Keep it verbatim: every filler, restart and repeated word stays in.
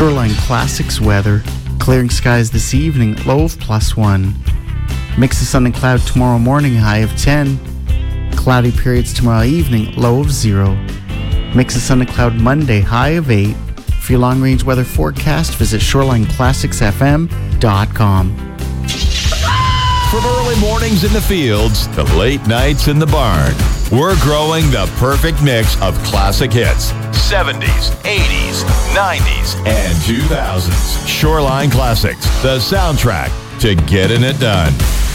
Shoreline Classics weather. Clearing skies this evening, low of plus one. Mix of sun and cloud tomorrow morning, high of ten. Cloudy periods tomorrow evening, low of zero. Mix of sun and cloud Monday, high of eight. For your long-range weather forecast, visit shoreline classics f m dot com. From early mornings in the fields to late nights in the barn, we're growing the perfect mix of classic hits. seventies, eighties, nineties, and two thousands. Shoreline Classics, the soundtrack to getting it done.